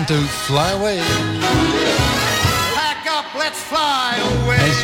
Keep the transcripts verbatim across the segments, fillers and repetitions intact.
time to fly away. Pack up, let's fly away. As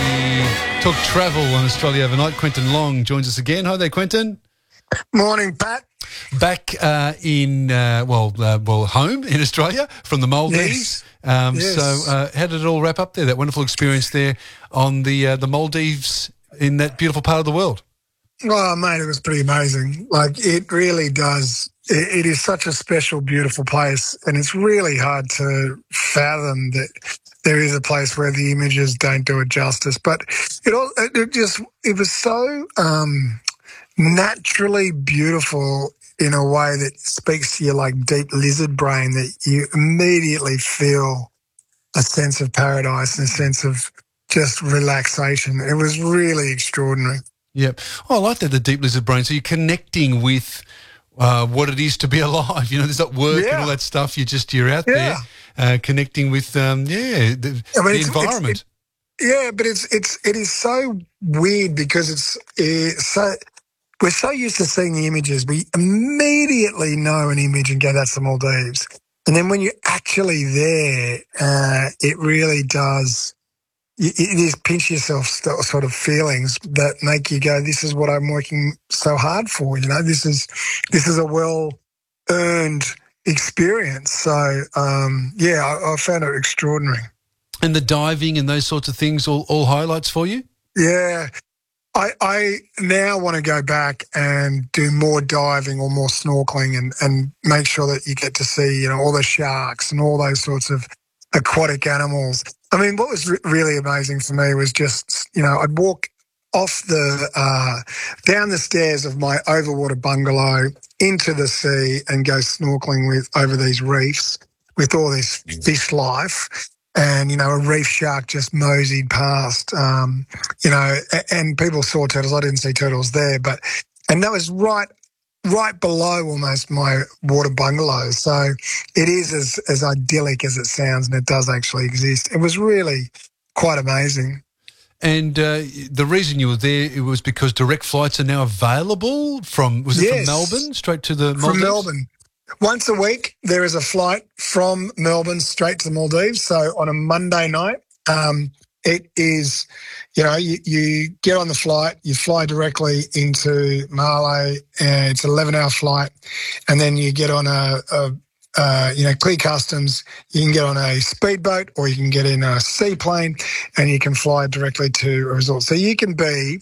we talk travel on Australia Overnight, Quentin Long joins us again. Hi there, Quentin. Morning, Pat. Back uh, in, uh, well, uh, well, home in Australia from the Maldives. Yes. Um, Yes. So uh, how did it all wrap up there, that wonderful experience there on the uh, the Maldives in that beautiful part of the world? Oh, mate, it was pretty amazing. Like, it really does. It, it is such a special, beautiful place, and it's really hard to fathom that there is a place where the images don't do it justice. But it all, it, it just, it was so um, naturally beautiful in a way that speaks to your, like, deep lizard brain, that you immediately feel a sense of paradise and a sense of just relaxation. It was really extraordinary. Yep. Oh, I like that, the deep lizard brain. So you're connecting with uh, what it is to be alive. You know, there's not work Yeah. and all that stuff. You're just, you're out Yeah. there uh, connecting with, um, yeah, the, I mean, the it's- environment. it's- Yeah, but it's it's it is so weird because it's, it's so we're so used to seeing the images. We immediately know an image and go, "That's the Maldives." And then when you're actually there, uh, it really does. It it is pinch yourself st- sort of feelings that make you go, "This is what I'm working so hard for." You know, this is this is a well earned experience. So um, yeah, I, I found it extraordinary. And the diving and those sorts of things, all, all highlights for you? Yeah. I, I now want to go back and do more diving or more snorkeling and, and make sure that you get to see, you know, all the sharks and all those sorts of aquatic animals. I mean, what was re- really amazing for me was just, you know, I'd walk off the, uh, down the stairs of my overwater bungalow into the sea and go snorkeling with over these reefs with all this fish life. And, you know, a reef shark just moseyed past, um, you know, a- and people saw turtles. I didn't see turtles there, but, and that was right, right below almost my water bungalow. So it is as, as idyllic as it sounds, and it does actually exist. It was really quite amazing. And uh, the reason you were there, it was because direct flights are now available from, was it Yes. from Melbourne straight to the Maldives? From Melbourne. Once a week, there is a flight from Melbourne straight to the Maldives. So on a Monday night, um, it is, you know, you, you get on the flight, you fly directly into Malé, and it's an eleven-hour flight, and then you get on a, a uh, you know, clear customs. You can get on a speedboat or you can get in a seaplane, and you can fly directly to a resort. So you can be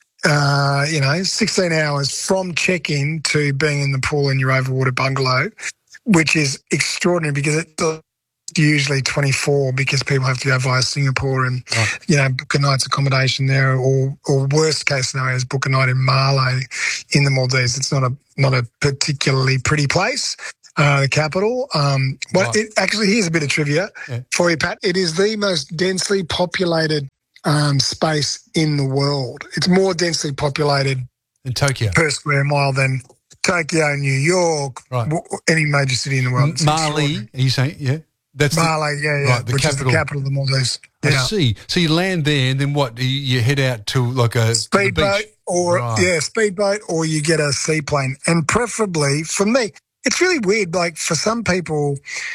Uh, you know, sixteen hours from check-in to being in the pool in your overwater bungalow, which is extraordinary because it's usually twenty-four because people have to go via Singapore and, Right. you know, book a night's accommodation there, or, or worst case scenario is book a night in Malé in the Maldives. It's not a not a particularly pretty place, uh, the capital. Um, well, Right. it, actually, here's a bit of trivia Yeah. for you, Pat. It is the most densely populated Um, space in the world. It's more densely populated In Tokyo. per square mile than Tokyo, New York, Right. w- any major city in the world. It's Mali, extraordinary. are you saying? Yeah. That's the- Malé, yeah, yeah, Right, the which capital. is the capital of the Maldives. I Yeah. see. So you land there, and then what? You, you head out to like a to the Speedboat beach? or, Right. yeah, speedboat, or you get a seaplane. And preferably, for me, it's really weird. Like, for some people,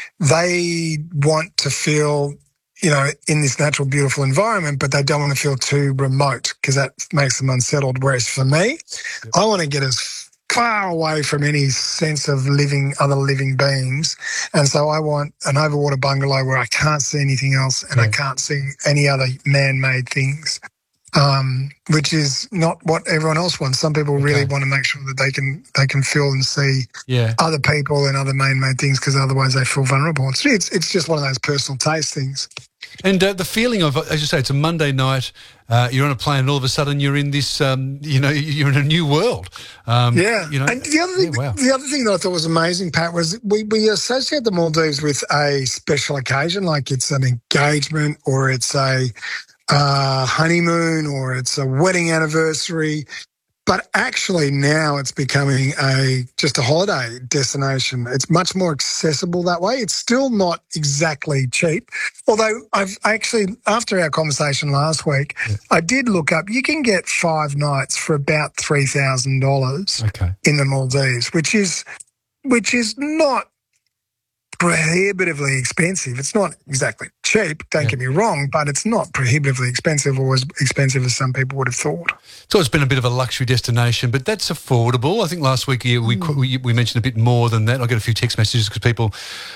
they want to feel, you know, in this natural, beautiful environment, but they don't want to feel too remote because that makes them unsettled. Whereas for me, I want to get as far away from any sense of living, other living beings. And so I want an overwater bungalow where I can't see anything else and I Yeah. can't see any other man-made things, um, which is not what everyone else wants. Some people really Okay. want to make sure that they can they can feel and see Yeah. other people and other man-made things because otherwise they feel vulnerable. It's, it's it's just one of those personal taste things. And uh, the feeling of, as you say, it's a Monday night, uh, you're on a plane and all of a sudden you're in this, um, you know, you're in a new world. Um, Yeah. You know, and the other thing, yeah, wow. the other thing that I thought was amazing, Pat, was we, we associate the Maldives with a special occasion, like it's an engagement or it's a uh, honeymoon or it's a wedding anniversary. But actually now it's becoming a just a holiday destination. It's much more accessible that way. It's still not exactly cheap. Although I've actually, after our conversation last week, Yeah. I did look up, you can get five nights for about three thousand dollars Okay. in the Maldives, which is which is not prohibitively expensive. It's not exactly cheap, don't yeah. get me wrong, but it's not prohibitively expensive or as expensive as some people would have thought. So it's been a bit of a luxury destination, but that's affordable. I think last week we mm. we, we mentioned a bit more than that. I got a few text messages because people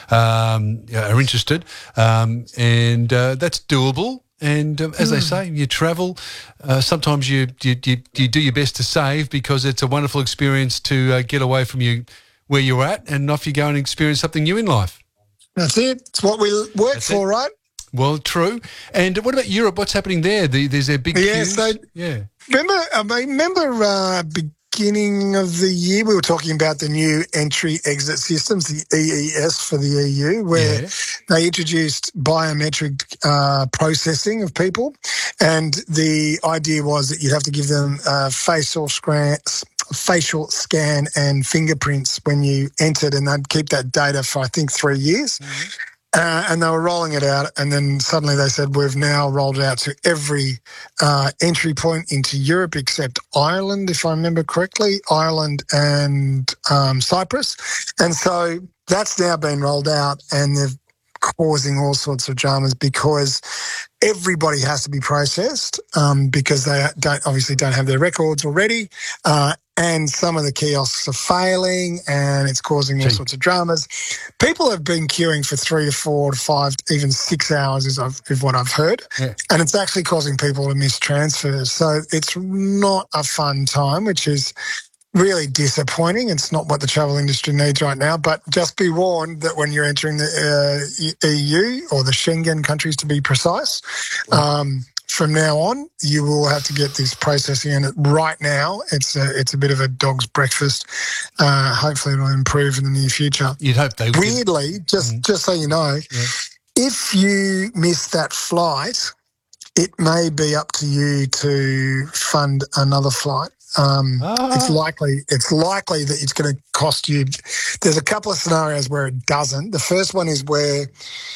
um, are interested, um, and uh, that's doable. And um, as mm. they say, you travel. Uh, sometimes you, you you you do your best to save because it's a wonderful experience to uh, get away from you where you're at, and off you go and experience something new in life. That's it. It's what we work That's for, it. right? Well, true. And what about Europe? What's happening there? The, there's a big yeah. queues? So yeah. Remember, I mean, remember. Uh, beginning of the year, we were talking about the new entry-exit systems, the E E S for the E U, where yeah. they introduced biometric uh, processing of people, and the idea was that you'd have to give them uh, facial scan, facial scan and fingerprints when you entered, and they'd keep that data for, I think, three years. Mm-hmm. Uh, and they were rolling it out, and then suddenly they said, we've now rolled it out to every uh, entry point into Europe except Ireland, if I remember correctly, Ireland and um, Cyprus. And so that's now been rolled out, and they're causing all sorts of dramas because everybody has to be processed um, because they don't obviously don't have their records already. Uh, and some of the kiosks are failing, and it's causing all Gee. sorts of dramas. People have been queuing for three to four to five, even six hours is, I've, is what I've heard. Yeah. And it's actually causing people to miss transfers. So it's not a fun time, which is really disappointing. It's not what the travel industry needs right now, but just be warned that when you're entering the uh, E U or the Schengen countries, to be precise, um, from now on, you will have to get this processing in it right now. It's a, it's a bit of a dog's breakfast. Uh, hopefully it will improve in the near future. You'd hope they would. Weirdly, just, mm. just so you know, yeah. if you miss that flight, it may be up to you to fund another flight. Um, ah. It's likely. It's likely that it's going to cost you. There's a couple of scenarios where it doesn't. The first one is where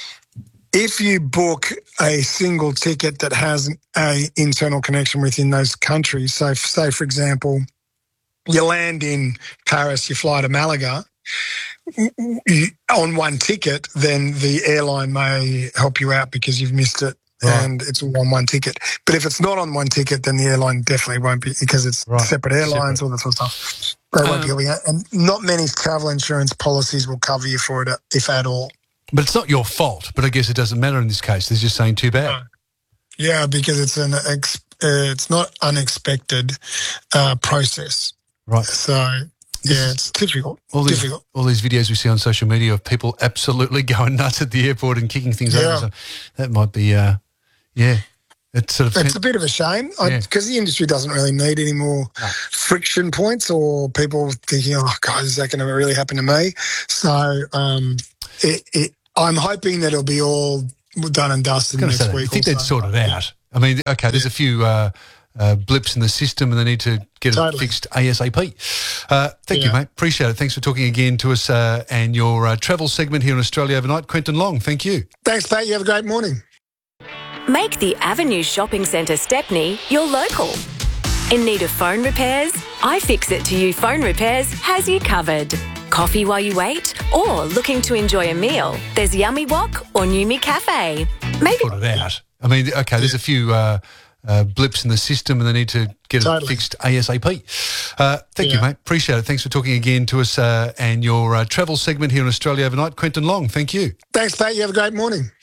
if you book a single ticket that has a internal connection within those countries, so say for example, you land in Paris, you fly to Malaga you, on one ticket, then the airline may help you out because you've missed it. Right. And it's all on one ticket. But if it's not on one ticket, then the airline definitely won't be, because it's right. separate airlines, separate. all that sort of stuff. They um, won't be helping out. And not many travel insurance policies will cover you for it, if at all. But it's not your fault. But I guess it doesn't matter in this case. They're just saying too bad. No. Yeah, because it's an ex, uh, it's not unexpected uh, process. Right. So yeah, it's difficult. All these, difficult. all these videos we see on social media of people absolutely going nuts at the airport and kicking things yeah. over. So that might be. Uh, Yeah, it's sort of. It's a bit of a shame because yeah. the industry doesn't really need any more no. friction points or people thinking, "Oh God, is that going to really happen to me?" So, um, it, it, I'm hoping that it'll be all done and dusted next week. I think they'd sort it out. I mean, okay, there's yeah. a few uh, uh, blips in the system, and they need to get totally. it fixed ASAP. Uh, thank yeah. you, mate. Appreciate it. Thanks for talking again to us uh, and your uh, travel segment here in Australia Overnight. Quentin Long, thank you. Thanks, Pat. You have a great morning. Make the Avenue Shopping Centre Stepney your local. In need of phone repairs? iFixit to You Phone Repairs has you covered. Coffee while you wait? Or looking to enjoy a meal? There's Yummy Wok or Numi Cafe. Maybe put it out. I mean, okay, there's a few uh, uh, blips in the system and they need to get totally. it fixed ASAP. Uh, thank yeah. you, mate. Appreciate it. Thanks for talking again to us uh, and your uh, travel segment here in Australia Overnight. Quentin Long, thank you. Thanks, Pat. You have a great morning.